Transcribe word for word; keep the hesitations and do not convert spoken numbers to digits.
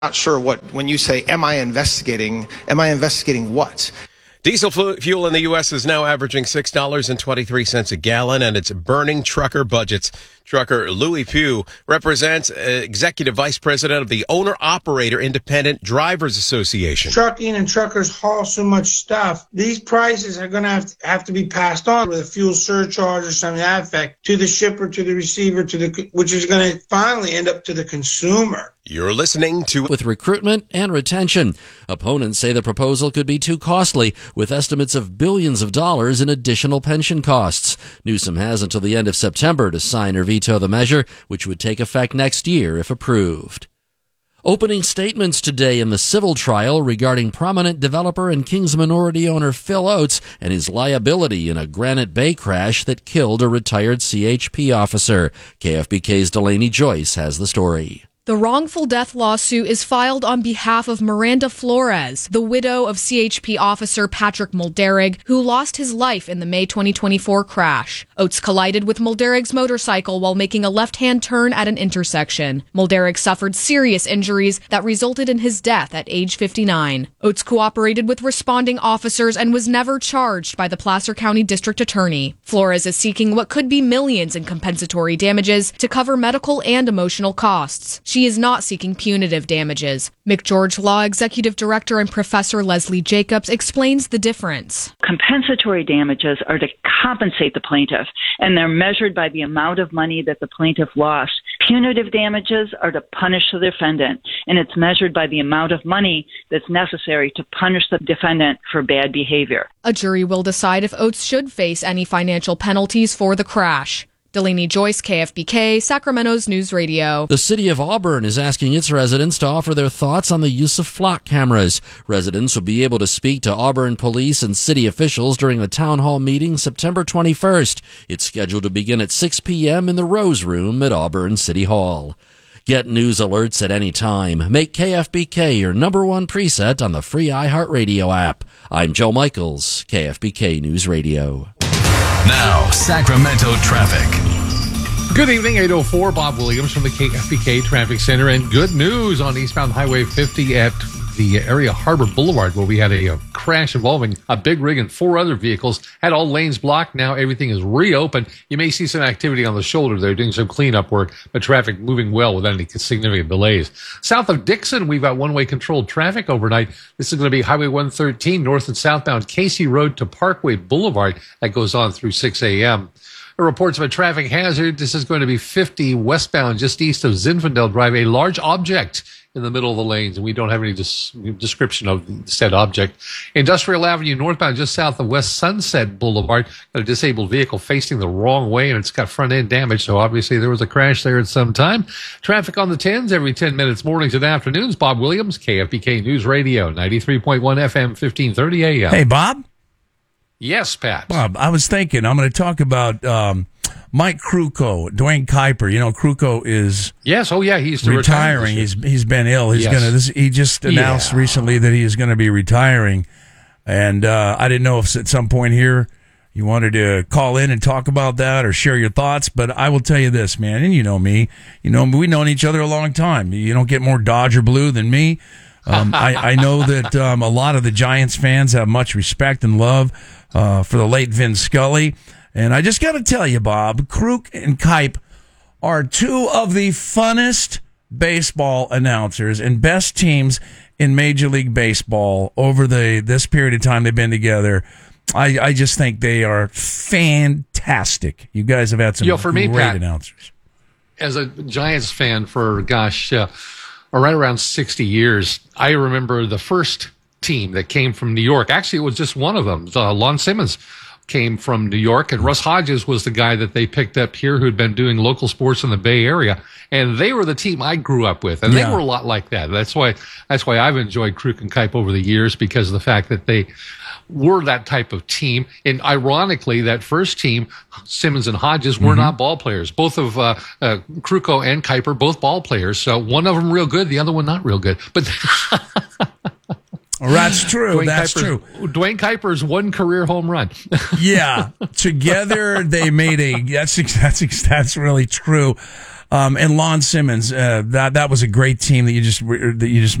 Not sure what, when you say, am I investigating, am I investigating what? Diesel fuel in the U S is now averaging six dollars and twenty-three cents a gallon, and it's burning trucker budgets. Trucker Louis Pugh represents uh, Executive Vice President of the Owner-Operator Independent Drivers Association. Trucking and truckers haul so much stuff. These prices are going to have to have to be passed on with a fuel surcharge or something to that effect to the shipper, to the receiver, to the which is going to finally end up to the consumer. You're listening to With recruitment and retention. Opponents say the proposal could be too costly, with estimates of billions of dollars in additional pension costs. Newsom has until the end of September to sign or veto the measure, which would take effect next year if approved. Opening statements today in the civil trial regarding prominent developer and King's minority owner Phil Oates and his liability in a Granite Bay crash that killed a retired C H P officer. K F B K's Delaney Joyce has the story. The wrongful death lawsuit is filed on behalf of Miranda Flores, the widow of C H P officer Patrick Mulderig, who lost his life in the May twenty twenty-four crash. Oates collided with Mulderig's motorcycle while making a left-hand turn at an intersection. Mulderig suffered serious injuries that resulted in his death at age fifty-nine. Oates cooperated with responding officers and was never charged by the Placer County District Attorney. Flores is seeking what could be millions in compensatory damages to cover medical and emotional costs. She is not seeking punitive damages. McGeorge Law Executive Director and Professor Leslie Jacobs explains the difference. Compensatory damages are to compensate the plaintiff, and they're measured by the amount of money that the plaintiff lost. Punitive damages are to punish the defendant, and it's measured by the amount of money that's necessary to punish the defendant for bad behavior. A jury will decide if Oates should face any financial penalties for the crash. Delaney Joyce, K F B K, Sacramento's News Radio. The city of Auburn is asking its residents to offer their thoughts on the use of flock cameras. Residents will be able to speak to Auburn police and city officials during the town hall meeting September twenty-first. It's scheduled to begin at six p.m. in the Rose Room at Auburn City Hall. Get news alerts at any time. Make K F B K your number one preset on the free iHeartRadio app. I'm Joe Michaels, K F B K News Radio. Now, Sacramento traffic. Good evening, eight oh four. Bob Williams from the K F B K Traffic Center. And good news on eastbound Highway fifty at the area Harbor Boulevard, where we had a, a crash involving a big rig and four other vehicles. Had all lanes blocked. Now everything is reopened. You may see some activity on the shoulder. They're doing some cleanup work, but traffic moving well without any significant delays. South of Dixon, we've got one-way controlled traffic overnight. This is going to be Highway one thirteen, north and southbound Casey Road to Parkway Boulevard. That goes on through six a.m. Reports of a traffic hazard. This is going to be fifty westbound, just east of Zinfandel Drive. A large object in the middle of the lanes, and we don't have any des- description of the said object. Industrial Avenue northbound, just south of West Sunset Boulevard. Got a disabled vehicle facing the wrong way, and it's got front end damage, so obviously there was a crash there at some time. Traffic on the tens every ten minutes, mornings and afternoons. Bob Williams, K F B K News Radio, ninety-three point one F M, fifteen thirty A M. Hey, Bob? Yes, Pat. Bob, I was thinking I'm going to talk about um, Mike Krukow, Dwayne Kuiper. You know, Krukow is yes, oh yeah, he's retiring. He's he's been ill. He's yes. going to. He just announced yeah. recently that he is going to be retiring, and uh, I didn't know if at some point here you wanted to call in and talk about that or share your thoughts. But I will tell you this, man, and you know me. You know we've known each other a long time. You don't get more Dodger blue than me. Um, I, I know that um, a lot of the Giants fans have much respect and love uh, for the late Vin Scully. And I just got to tell you, Bob, Kruk and Kipe are two of the funnest baseball announcers and best teams in Major League Baseball over the this period of time they've been together. I, I just think they are fantastic. You guys have had some Yo, for great me, Pat, announcers. As a Giants fan for, gosh, uh, right around sixty years, I remember the first team that came from New York. Actually, it was just one of them. Uh, Lon Simmons came from New York, and Russ Hodges was the guy that they picked up here who'd been doing local sports in the Bay Area. And they were the team I grew up with, and yeah. they were a lot like that. That's why that's why I've enjoyed Kruk and Kipe over the years, because of the fact that they were that type of team. And ironically, that first team, Simmons and Hodges, were mm-hmm. not ball players. Both of uh, uh, Krukow and Kuiper, both ball players. So one of them real good, the other one not real good. But well, that's true. Dwayne that's Kuiper's, true. Dwayne Kuiper's one career home run. Yeah, together they made a. That's that's that's really true. Um, and Lon Simmons, uh, that that was a great team that you just that you just